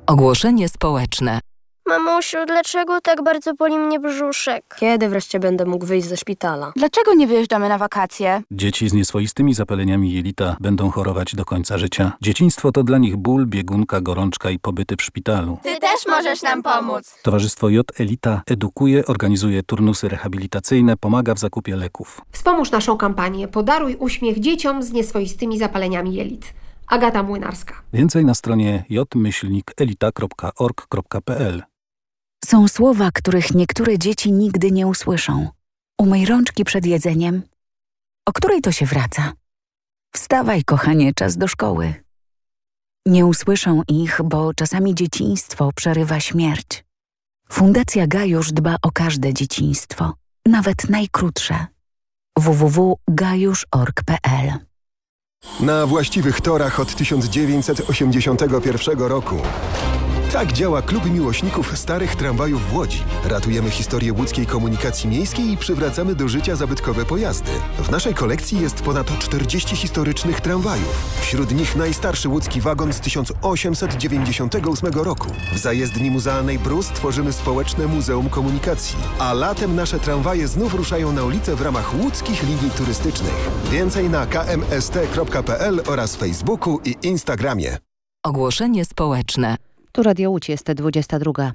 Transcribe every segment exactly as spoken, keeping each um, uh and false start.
Ogłoszenie społeczne. Mamusiu, dlaczego tak bardzo boli mnie brzuszek? Kiedy wreszcie będę mógł wyjść ze szpitala? Dlaczego nie wyjeżdżamy na wakacje? Dzieci z nieswoistymi zapaleniami jelita będą chorować do końca życia. Dzieciństwo to dla nich ból, biegunka, gorączka i pobyty w szpitalu. Ty też możesz nam pomóc. Towarzystwo J Elita edukuje, organizuje turnusy rehabilitacyjne, pomaga w zakupie leków. Wspomóż naszą kampanię Podaruj uśmiech dzieciom z nieswoistymi zapaleniami jelit. Agata Młynarska. Więcej na stronie j myślnik elita kropka org kropka p l. Są słowa, których niektóre dzieci nigdy nie usłyszą. Umyj rączki przed jedzeniem. O której to się wraca? Wstawaj, kochanie, czas do szkoły. Nie usłyszą ich, bo czasami dzieciństwo przerywa śmierć. Fundacja Gajusz dba o każde dzieciństwo, nawet najkrótsze. w w w kropka gajusz kropka org kropka p l. Na właściwych torach od tysiąc dziewięćset osiemdziesiątego pierwszego roku. Tak działa Klub Miłośników Starych Tramwajów w Łodzi. Ratujemy historię łódzkiej komunikacji miejskiej i przywracamy do życia zabytkowe pojazdy. W naszej kolekcji jest ponad czterdzieści historycznych tramwajów. Wśród nich najstarszy łódzki wagon z tysiąc osiemset dziewięćdziesiątego ósmego roku. W zajezdni muzealnej Brus tworzymy społeczne Muzeum Komunikacji. A latem nasze tramwaje znów ruszają na ulicę w ramach łódzkich linii turystycznych. Więcej na k m s t kropka p l oraz Facebooku i Instagramie. Ogłoszenie społeczne. Tu Radio Łódź, jest dwudziesta druga.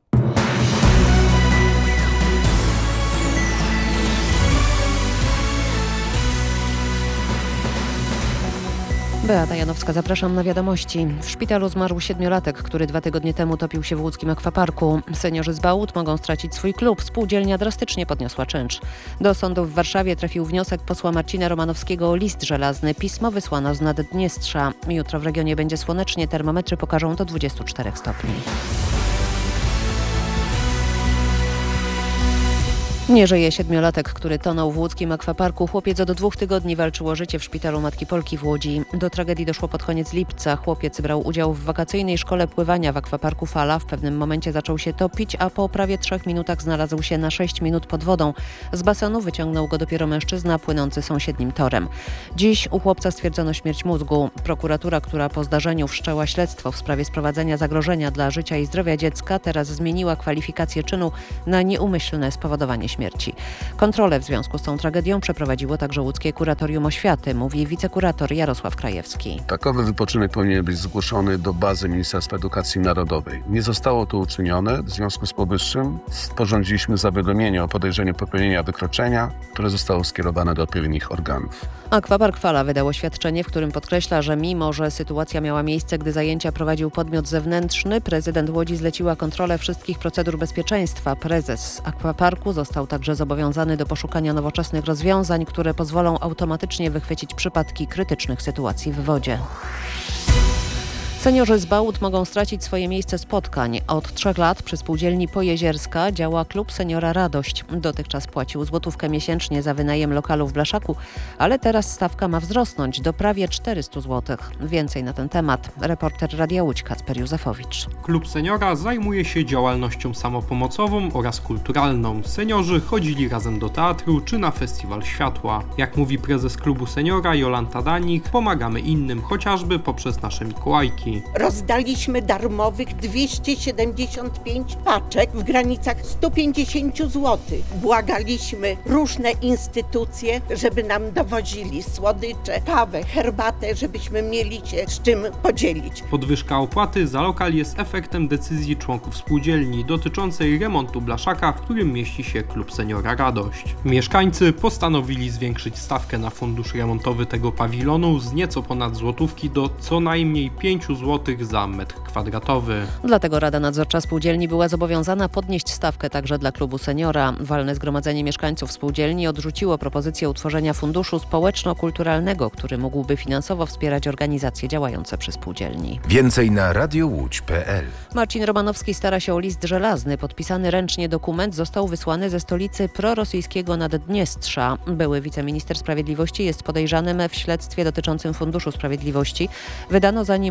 Beata Janowska, zapraszam na wiadomości. W szpitalu zmarł siedmiolatek, który dwa tygodnie temu topił się w łódzkim akwaparku. Seniorzy z Bałut mogą stracić swój klub. Spółdzielnia drastycznie podniosła czynsz. Do sądu w Warszawie trafił wniosek posła Marcina Romanowskiego o list żelazny. Pismo wysłano z Naddniestrza. Jutro w regionie będzie słonecznie. Termometry pokażą do dwudziestu czterech stopni. Nie żyje siedmiolatek, który tonął w łódzkim akwaparku. Chłopiec od dwóch tygodni walczył o życie w szpitalu Matki Polki w Łodzi. Do tragedii doszło pod koniec lipca. Chłopiec brał udział w wakacyjnej szkole pływania w akwaparku Fala. W pewnym momencie zaczął się topić, a po prawie trzech minutach znalazł się na sześć minut pod wodą. Z basenu wyciągnął go dopiero mężczyzna płynący sąsiednim torem. Dziś u chłopca stwierdzono śmierć mózgu. Prokuratura, która po zdarzeniu wszczęła śledztwo w sprawie sprowadzenia zagrożenia dla życia i zdrowia dziecka, teraz zmieniła kwalifikację czynu na nieumyślne spowodowanie śmierci. Kontrolę w związku z tą tragedią przeprowadziło także łódzkie kuratorium oświaty, mówi wicekurator Jarosław Krajewski. Takowy wypoczynek powinien być zgłoszony do bazy Ministerstwa Edukacji Narodowej. Nie zostało to uczynione, w związku z powyższym sporządziliśmy zawiadomienie o podejrzeniu popełnienia wykroczenia, które zostało skierowane do odpowiednich organów. Akwapark Fala wydał oświadczenie, w którym podkreśla, że mimo, że sytuacja miała miejsce, gdy zajęcia prowadził podmiot zewnętrzny, prezydent Łodzi zleciła kontrolę wszystkich procedur bezpieczeństwa. Prezes akwaparku został także zobowiązany do poszukania nowoczesnych rozwiązań, które pozwolą automatycznie wychwycić przypadki krytycznych sytuacji w wodzie. Seniorzy z Bałut mogą stracić swoje miejsce spotkań. Od trzech lat przy spółdzielni Pojezierska działa klub Seniora Radość. Dotychczas płacił złotówkę miesięcznie za wynajem lokalu w Blaszaku, ale teraz stawka ma wzrosnąć do prawie czterystu złotych. Więcej na ten temat reporter Radia Łódź Kacper Józefowicz. Klub Seniora zajmuje się działalnością samopomocową oraz kulturalną. Seniorzy chodzili razem do teatru czy na Festiwal Światła. Jak mówi prezes klubu Seniora Jolanta Danik, pomagamy innym chociażby poprzez nasze Mikołajki. Rozdaliśmy darmowych dwieście siedemdziesiąt pięć paczek w granicach stu pięćdziesięciu złotych. Błagaliśmy różne instytucje, żeby nam dowozili słodycze, kawę, herbatę, żebyśmy mieli się z czym podzielić. Podwyżka opłaty za lokal jest efektem decyzji członków spółdzielni dotyczącej remontu blaszaka, w którym mieści się klub Seniora Radość. Mieszkańcy postanowili zwiększyć stawkę na fundusz remontowy tego pawilonu z nieco ponad złotówki do co najmniej pięciu złotych za metr kwadratowy. Dlatego Rada Nadzorcza Spółdzielni była zobowiązana podnieść stawkę także dla klubu Seniora. Walne Zgromadzenie Mieszkańców Spółdzielni odrzuciło propozycję utworzenia funduszu społeczno-kulturalnego, który mógłby finansowo wspierać organizacje działające przy spółdzielni. Więcej na radiowódź kropka p l. Marcin Romanowski stara się o list żelazny. Podpisany ręcznie dokument został wysłany ze stolicy prorosyjskiego Naddniestrza. Były wiceminister sprawiedliwości jest podejrzanym w śledztwie dotyczącym Funduszu Sprawiedliwości. Wydano za nim europejski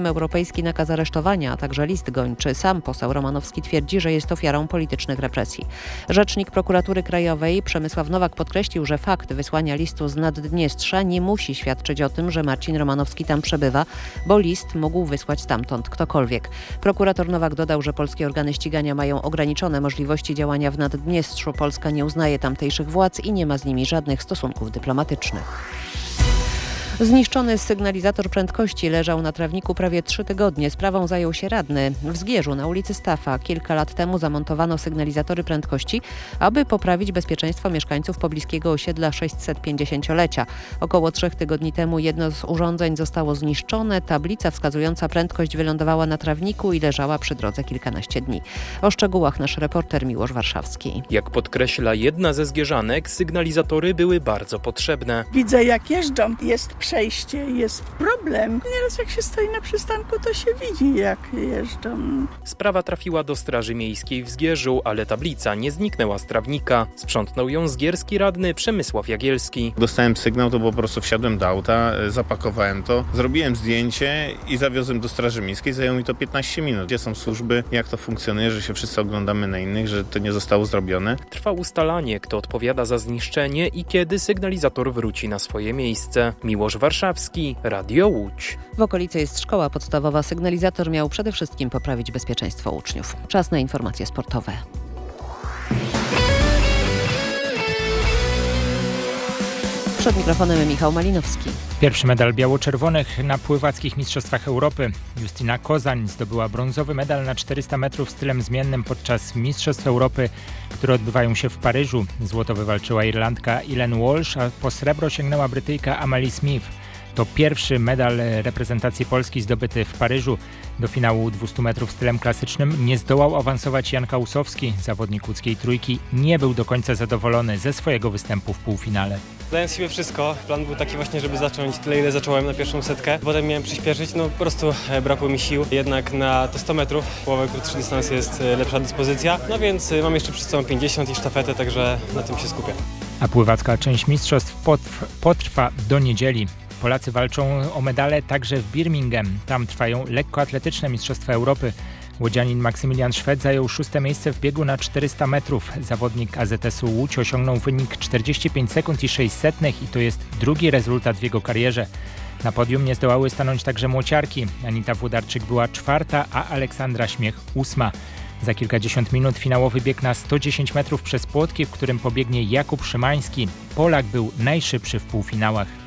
europejski nakaz aresztowania, a także list gończy. Sam poseł Romanowski twierdzi, że jest ofiarą politycznych represji. Rzecznik Prokuratury Krajowej Przemysław Nowak podkreślił, że fakt wysłania listu z Naddniestrza nie musi świadczyć o tym, że Marcin Romanowski tam przebywa, bo list mógł wysłać stamtąd ktokolwiek. Prokurator Nowak dodał, że polskie organy ścigania mają ograniczone możliwości działania w Naddniestrzu. Polska nie uznaje tamtejszych władz i nie ma z nimi żadnych stosunków dyplomatycznych. Zniszczony sygnalizator prędkości leżał na trawniku prawie trzy tygodnie. Sprawą zajął się radny. W Zgierzu na ulicy Stafa kilka lat temu zamontowano sygnalizatory prędkości, aby poprawić bezpieczeństwo mieszkańców pobliskiego osiedla sześćsetpięćdziesięciolecia. Około trzech tygodni temu jedno z urządzeń zostało zniszczone. Tablica wskazująca prędkość wylądowała na trawniku i leżała przy drodze kilkanaście dni. O szczegółach nasz reporter Miłosz Warszawski. Jak podkreśla jedna ze zgierzanek, sygnalizatory były bardzo potrzebne. Widzę, jak jeżdżą. Jest przejście, jest problem. Nieraz jak się stoi na przystanku, to się widzi, jak jeżdżą. Sprawa trafiła do Straży Miejskiej w Zgierzu, ale tablica nie zniknęła z trawnika. Sprzątnął ją zgierski radny Przemysław Jagielski. Dostałem sygnał, to po prostu wsiadłem do auta, zapakowałem to, zrobiłem zdjęcie i zawiozłem do Straży Miejskiej. Zajęło mi to piętnaście minut. Gdzie są służby, jak to funkcjonuje, że się wszyscy oglądamy na innych, że to nie zostało zrobione. Trwa ustalanie, kto odpowiada za zniszczenie i kiedy sygnalizator wróci na swoje miejsce. Miłosz Warszawski, Radio Łódź. W okolicy jest szkoła podstawowa. Sygnalizator miał przede wszystkim poprawić bezpieczeństwo uczniów. Czas na informacje sportowe. Przed mikrofonem Michał Malinowski. Pierwszy medal biało-czerwonych na pływackich Mistrzostwach Europy. Justyna Kozań zdobyła brązowy medal na czterysta metrów stylem zmiennym podczas Mistrzostw Europy, które odbywają się w Paryżu. Złoto wywalczyła Irlandka Ellen Walsh, a po srebro sięgnęła Brytyjka Amalie Smith. To pierwszy medal reprezentacji Polski zdobyty w Paryżu. Do finału dwustu metrów stylem klasycznym nie zdołał awansować Jan Kałusowski. Zawodnik łódzkiej trójki nie był do końca zadowolony ze swojego występu w półfinale. Dałem z siebie wszystko. Plan był taki właśnie, żeby zacząć tyle, ile zacząłem na pierwszą setkę. Potem miałem przyspieszyć, no po prostu brakło mi sił. Jednak na te sto metrów, połowę krótszy dystans jest lepsza dyspozycja. No więc mam jeszcze przed sobą pięćdziesiąt i sztafetę, także na tym się skupię. A pływacka część mistrzostw potrwa do niedzieli. Polacy walczą o medale także w Birmingham. Tam trwają lekkoatletyczne Mistrzostwa Europy. Łodzianin Maksymilian Szwed zajął szóste miejsce w biegu na czterysta metrów. Zawodnik A Z S-u Łódź osiągnął wynik czterdzieści pięć sekund i sześć setnych i to jest drugi rezultat w jego karierze. Na podium nie zdołały stanąć także młociarki. Anita Włodarczyk była czwarta, a Aleksandra Śmiech ósma. Za kilkadziesiąt minut finałowy bieg na sto dziesięć metrów przez płotki, w którym pobiegnie Jakub Szymański. Polak był najszybszy w półfinałach.